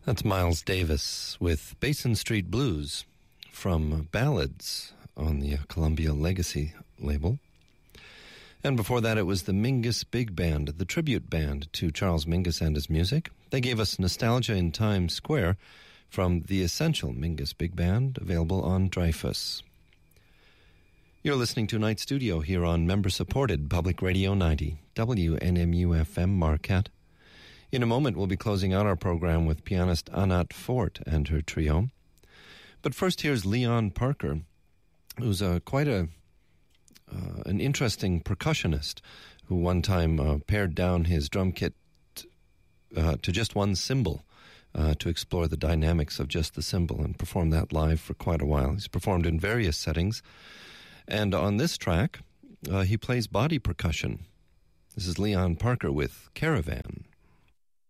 That's Miles Davis with Basin Street Blues from Ballads on the Columbia Legacy label. And before that, it was the Mingus Big Band, the tribute band to Charles Mingus and his music. They gave us Nostalgia in Times Square from the Essential Mingus Big Band, available on Dreyfus. You're listening to Night Studio here on member-supported Public Radio 90, WNMU-FM Marquette. In a moment, we'll be closing out our program with pianist Anat Fort and her trio. But first, here's Leon Parker, who's quite an interesting percussionist who one time pared down his drum kit to just one cymbal to explore the dynamics of just the cymbal and performed that live for quite a while. He's performed in various settings. And on this track, he plays body percussion. This is Leon Parker with Caravan.